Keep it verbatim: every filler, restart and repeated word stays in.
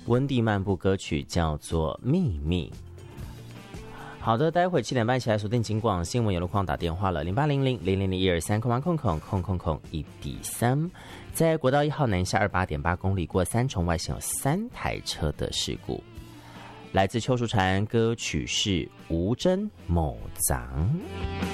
温蒂漫步歌曲叫做《秘密》。好的，待会七点半起来锁定警广新闻有路况打电话了，零八零零零零零一二三空空空空空空一比三。在国道一号南下二八点八公里过三重外线有三台车的事故。来自邱淑婵歌曲是《无真某藏》。